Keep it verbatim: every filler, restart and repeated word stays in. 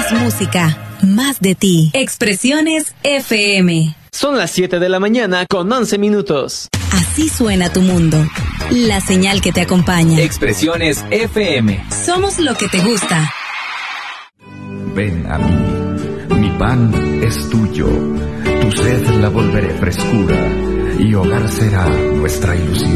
Más música, más de ti. Expresiones F M. Son las siete de la mañana con once minutos. Así suena tu mundo. La señal que te acompaña. Expresiones F M. Somos lo que te gusta. Ven a mí, mi pan es tuyo, tu sed la volveré frescura, y hogar será nuestra ilusión.